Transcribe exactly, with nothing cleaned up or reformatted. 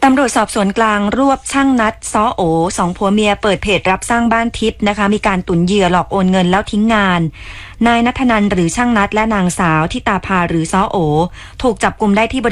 ตำรวจสอบสวนกลางรวบช่างนัดซ้อโอสองผัวเมียเปิดเพจรับสร้างบ้านทิพย์นะคะมีการตุนเหยื่อหลอกโอนเงินแล้วทิ้งงานนายณัฐนันท์หรือช่างนัดและนางสาวทิตาภาหรือซ้อโอถูกจับกุมได้ที่